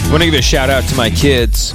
I want to give a shout out to my kids.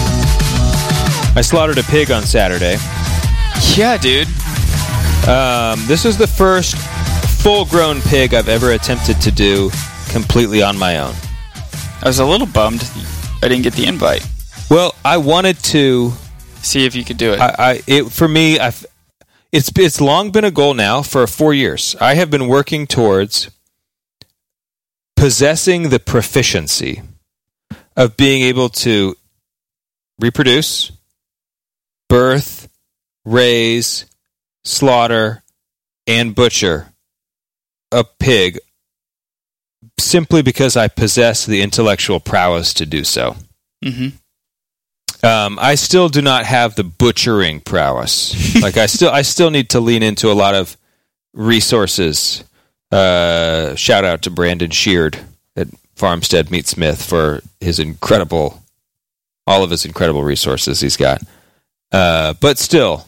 I slaughtered a pig on Saturday. Yeah, dude. This is the first full-grown pig I've ever attempted to do completely on my own. I was a little bummed I didn't get the invite. Well, I wanted to see if you could do it. For me, it's long been a goal now for 4 years. I have been working towards possessing the proficiency of being able to reproduce, birth, raise, slaughter, and butcher a pig simply because I possess the intellectual prowess to do so. Mm-hmm. I still do not have the butchering prowess. Like I still need to lean into a lot of resources. Shout out to Brandon Sheard at Farmstead Meat Smith for all of his incredible resources he's got. But still,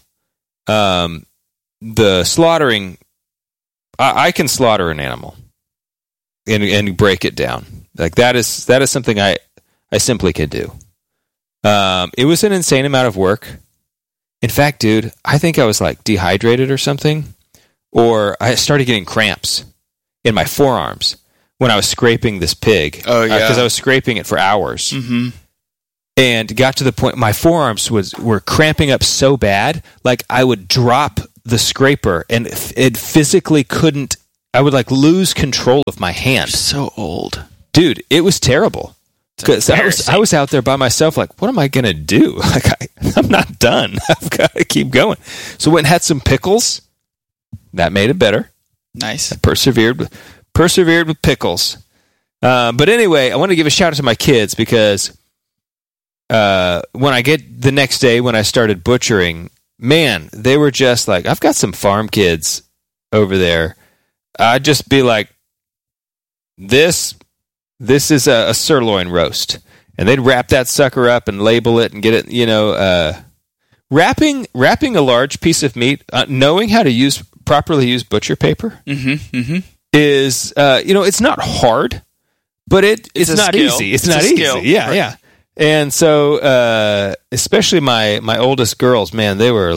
the slaughtering, I can slaughter an animal and break it down. Like that is something I simply can do. It was an insane amount of work. In fact, dude, I think I was like dehydrated or something, or I started getting cramps in my forearms when I was scraping this pig. Oh, yeah. Because I was scraping it for hours. Mm-hmm. And got to the point, my forearms were cramping up so bad, like I would drop the scraper and it physically couldn't, I would like lose control of my hand. You're so old. Dude, it was terrible. Because I was out there by myself, like, what am I going to do? Like, I'm not done. I've got to keep going. So went and had some pickles. That made it better. Nice. I persevered with pickles. But anyway, I want to give a shout out to my kids because when I get the next day when I started butchering, man, they were just like, I've got some farm kids over there. I'd just be like, this is a sirloin roast. And they'd wrap that sucker up and label it and get it, wrapping a large piece of meat, knowing how to properly use butcher paper is, it's not hard, but it's not easy. It's not easy. Yeah, right. Yeah. And so, especially my oldest girls, man, they were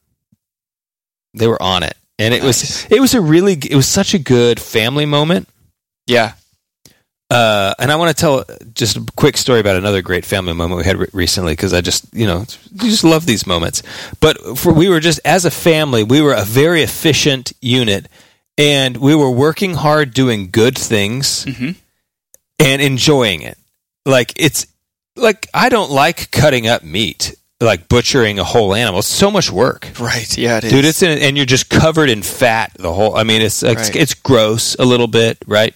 on it. And it was such a good family moment. Yeah. And I want to tell just a quick story about another great family moment we had recently because I just, you just love these moments. But we were just, as a family, we were a very efficient unit and we were working hard doing good things and enjoying it. Like, it's like, I don't like cutting up meat, like butchering a whole animal. It's so much work. Right. Yeah, it is. Dude, and you're just covered in fat the whole, I mean, it's like, It's gross a little bit, right?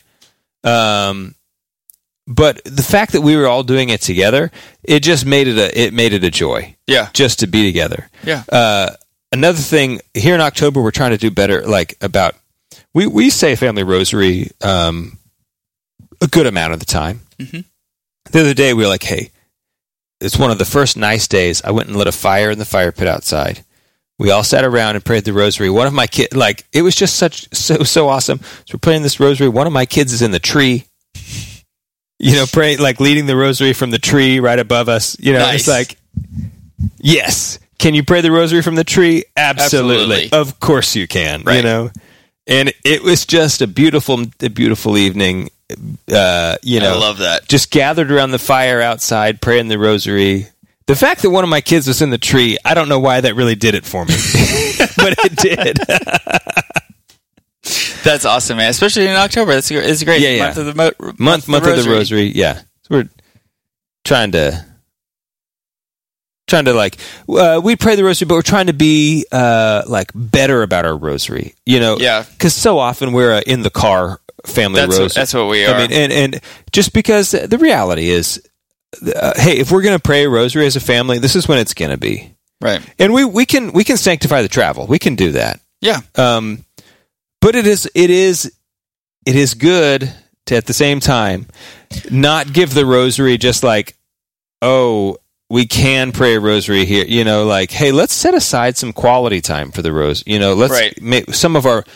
But the fact that we were all doing it together, it just made it a joy. Yeah. Just to be together. Yeah. Another thing, here in October, we're trying to do better, we say Family Rosary a good amount of the time. Mm-hmm. The other day, we were like, hey, it's one of the first nice days. I went and lit a fire in the fire pit outside. We all sat around and prayed the rosary. One of my kids, it was just so awesome. So we're praying this rosary. One of my kids is in the tree. Praying, leading the rosary from the tree right above us. Nice. It's like, yes. Can you pray the rosary from the tree? Absolutely. Of course you can. Right. And it was just a beautiful evening. I love that. Just gathered around the fire outside, praying the rosary. The fact that one of my kids was in the tree, I don't know why that really did it for me, but it did. That's awesome, man. Especially in October. It's great. Yeah, yeah. Month of the rosary. Yeah. So we're trying to we pray the rosary, but we're trying to be better about our rosary. Yeah. Because so often we're in the car family rosary. That's what we are. I mean, and just because the reality is, hey, if we're going to pray a rosary as a family, this is when it's going to be. Right. And we can sanctify the travel. We can do that. Yeah. But it is good to, at the same time, not give the rosary just we can pray a rosary here. Hey, let's set aside some quality time for the rose. Let's make some of our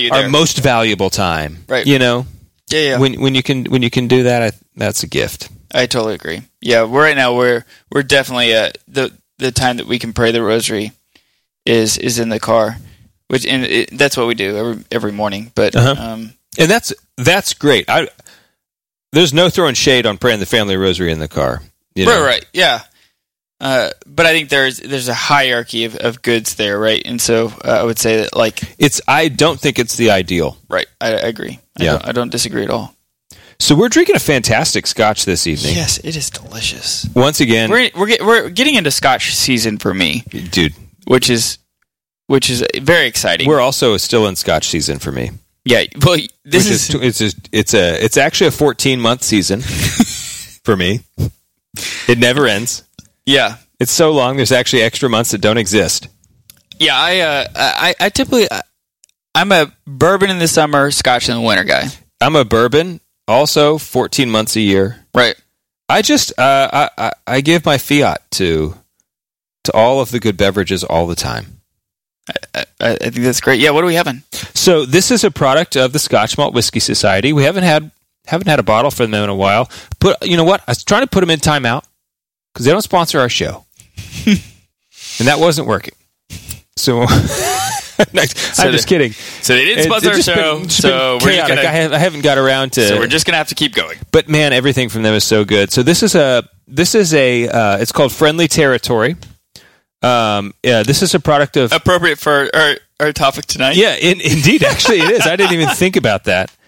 most valuable time. Right. Yeah. Yeah. When you can do that, that's a gift. I totally agree. Yeah, right now we're definitely the time that we can pray the rosary is in the car, that's what we do every morning. But and that's great. There's no throwing shade on praying the family rosary in the car. Right, yeah. But I think there's a hierarchy of goods there, right? And so I would say that I don't think it's the ideal. Right, I agree. I don't disagree at all. So we're drinking a fantastic Scotch this evening. Yes, it is delicious. Once again, we're getting into Scotch season for me, dude, which is very exciting. We're also still in Scotch season for me. Yeah, well, it's actually a 14-month season for me. It never ends. Yeah, it's so long. There's actually extra months that don't exist. Yeah, I typically I'm a bourbon in the summer, Scotch in the winter guy. I'm a bourbon, also 14 months a year. Right. I just I give my fiat to all of the good beverages all the time. I think that's great. Yeah, what are we having? So this is a product of the Scotch Malt Whiskey Society. We haven't had a bottle from them in a while. But you know what? I was trying to put them in timeout because they don't sponsor our show, and that wasn't working. So I'm just kidding. So they didn't sponsor our show. So we're just gonna, I haven't got around to. So we're just gonna have to keep going. But man, everything from them is so good. So this is a it's called Friendly Territory. This is a product of appropriate for our topic tonight. Yeah, indeed. Actually, it is. I didn't even think about that.